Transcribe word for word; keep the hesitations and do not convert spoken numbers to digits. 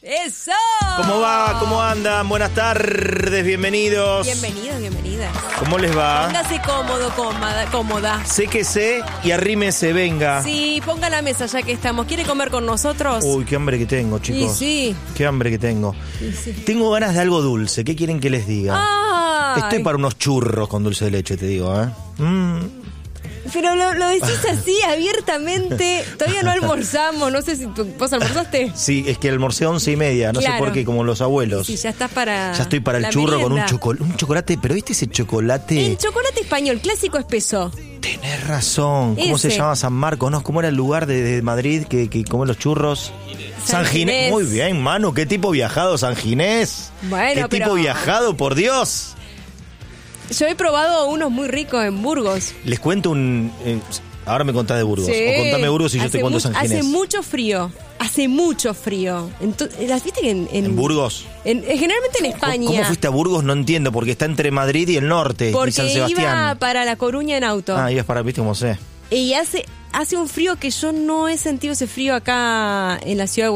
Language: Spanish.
¡Eso! ¿Cómo va? ¿Cómo andan? Buenas tardes, bienvenidos. Bienvenidos, bienvenidas. ¿Cómo les va? Póngase cómodo, cómoda, cómoda. Séquese y arrímese, venga. Sí, ponga la mesa ya que estamos. ¿Quiere comer con nosotros? Uy, qué hambre que tengo, chicos. Sí, sí. Qué hambre que tengo. Sí, sí. Tengo ganas de algo dulce. ¿Qué quieren que les diga? Ay. Estoy para unos churros con dulce de leche, te digo, ¿eh? Mm. Pero lo, lo decís así, abiertamente. Todavía no almorzamos. No sé si tú, ¿vos almorzaste? Sí, es que almorcé once y media. No Claro. sé por qué, como los abuelos. Sí, ya estás para. Ya estoy para el la churro con un, merienda. choco- un chocolate. Pero ¿viste ese chocolate? El chocolate español, clásico espeso. Tenés razón. ¿Cómo Ese. se llama San Marcos? ¿No? ¿Cómo era el lugar de, de Madrid que, que come los churros? San Ginés. Muy bien, Manu. ¿Qué tipo viajado, San Ginés? Bueno, ¿Qué pero- tipo viajado, por Dios? Yo he probado unos muy ricos en Burgos. Les cuento un... eh, ahora me contás de Burgos. Sí. O contame Burgos y yo Hace te cuento mu- San Ginés. Hace mucho frío. Hace mucho frío. Ento- ¿Las viste que en, en, ¿En Burgos? en- en- generalmente en España. ¿Cómo fuiste a Burgos? No entiendo, porque está entre Madrid y el norte, y Porque San iba Sebastián. para La Coruña en auto. Ah, ibas para, viste cómo sé. Y hace, hace un frío que yo no he sentido ese frío acá en la ciudad de